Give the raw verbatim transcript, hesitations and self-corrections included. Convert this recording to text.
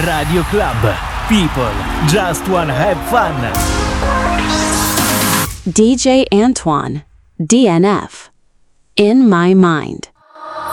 Radio Club. People just wanna have fun. D J Antoine, D N F. In My Mind.